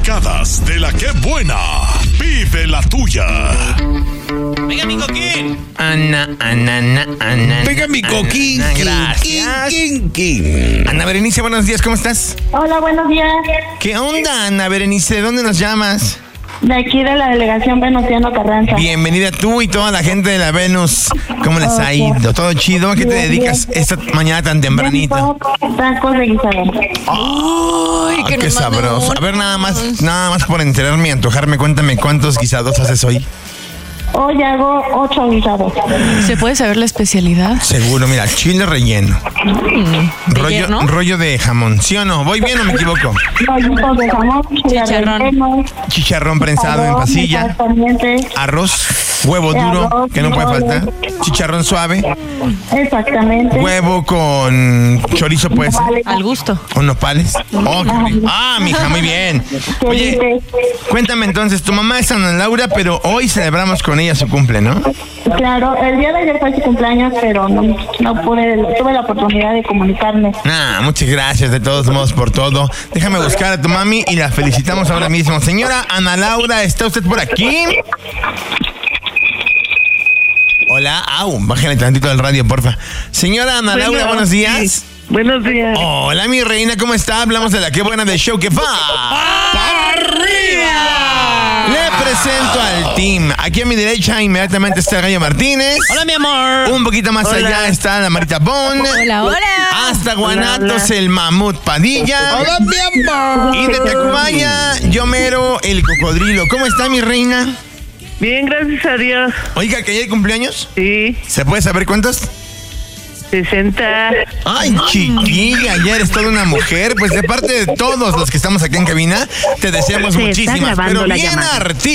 picadas de la que buena. Vive la tuya. Venga, mi coquín. Ana. Venga, mi coquín. Gracias. King. Ana Berenice, buenos días, ¿cómo estás? Hola, buenos días. ¿Qué onda, Ana Berenice? ¿De dónde nos llamas? De aquí de la delegación Venustiano Carranza. Bienvenida tú y toda la gente de la Venus. ¿Cómo les ha ido? ¿Todo chido? ¿A qué te Bien, dedicas bien. esta mañana tan tempranito? Tacos de guisado. ¡Ay, que qué nos manden sabroso! unos. A ver, nada más por enterarme y antojarme, cuéntame cuántos guisados haces hoy. Hoy hago 8 guisados. ¿Se puede saber la especialidad? Seguro, mira, chile relleno. ¿Relleno? Rollo de jamón, ¿sí o no? ¿Voy bien o me equivoco? Rollitos de jamón, Chicharrón. relleno, Chicharrón prensado en arroz, pasilla. exactamente. Arroz, huevo duro, Arroz, que no puede mole. faltar. Chicharrón suave. Exactamente. Huevo con chorizo, pues. Vale. Al gusto. Con nopales. Oh, qué rico. Ah, mija, muy bien. Oye, cuéntame entonces, tu mamá es Ana Laura, pero hoy celebramos con ella su cumple, ¿no? Claro, el día de ayer fue su cumpleaños, pero no tuve la oportunidad de comunicarme. Muchas gracias de todos modos por todo. Déjame buscar a tu mami y la felicitamos ahora mismo. Señora Ana Laura, ¿está usted por aquí? Hola, bájale tantito al radio, porfa. Señora Ana Laura, buenos días. Sí. Buenos días. Hola, mi reina, ¿cómo está? Hablamos de la que buena de show que va. ¡Arriba! Le presento al team. Aquí a mi derecha inmediatamente está Gallo Martínez. Hola, mi amor. Un poquito más Hola. allá está la Marita Bon. Hola. Hasta Guanatos Hola. el Mamut Padilla. ¡Hola, mi amor! Y de Tacubaya, Yomero el Cocodrilo. ¿Cómo está, mi reina? Bien, gracias a Dios. Oiga, que ayer cumpleaños. Sí, ¿Se puede saber cuántos? 60. Ay, chiquilla, ya eres toda una mujer. Pues de parte de todos los que estamos aquí en cabina, te deseamos Se está muchísimas, grabando pero la bien llamada. artista.